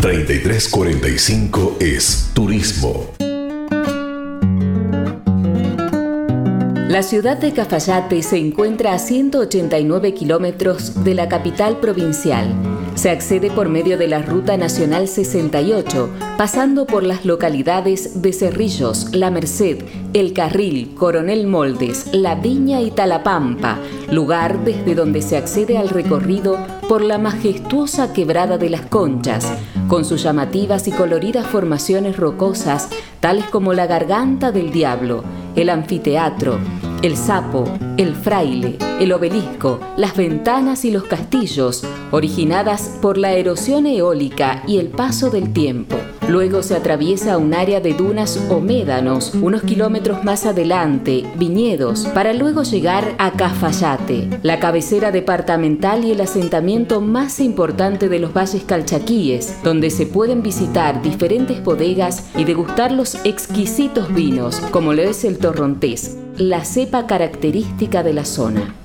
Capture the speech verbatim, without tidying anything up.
treinta y tres cuarenta y cinco es Turismo. La ciudad de Cafayate se encuentra a ciento ochenta y nueve kilómetros de la capital provincial. Se accede por medio de la Ruta Nacional sesenta y ocho, pasando por las localidades de Cerrillos, La Merced, El Carril, Coronel Moldes, La Viña y Talapampa, lugar desde donde se accede al recorrido por la majestuosa Quebrada de las Conchas, con sus llamativas y coloridas formaciones rocosas, tales como la Garganta del Diablo, el Anfiteatro, el Sapo, el Fraile, el Obelisco, las Ventanas y los Castillos, originadas por la erosión eólica y el paso del tiempo. Luego se atraviesa un área de dunas o médanos, unos kilómetros más adelante, viñedos, para luego llegar a Cafayate, la cabecera departamental y el asentamiento más importante de los valles calchaquíes, donde se pueden visitar diferentes bodegas y degustar los exquisitos vinos, como lo es el torrontés, la cepa característica de la zona.